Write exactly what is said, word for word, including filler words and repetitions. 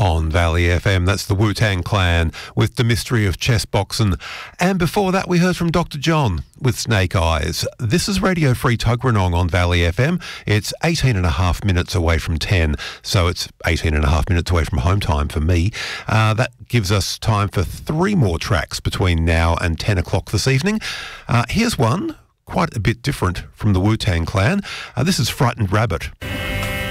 on Valley F M. That's the Wu-Tang Clan with The Mystery of Chess Boxing. And before that, we heard from Doctor John with Snake Eyes. This is Radio Free Tuggeranong on Valley F M. It's eighteen and a half minutes away from ten, so it's eighteen and a half minutes away from home time for me. Uh, that gives us time for three more tracks between now and ten o'clock this evening. Uh, here's one, quite a bit different from the Wu-Tang Clan. Uh, this is Frightened Rabbit.